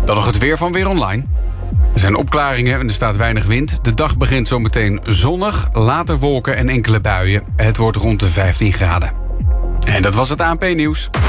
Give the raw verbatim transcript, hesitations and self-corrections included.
Dan nog het weer van Weer Online. Er zijn opklaringen en er staat weinig wind. De dag begint zometeen zonnig, later wolken en enkele buien. Het wordt rond de vijftien graden. En dat was het A N P-nieuws.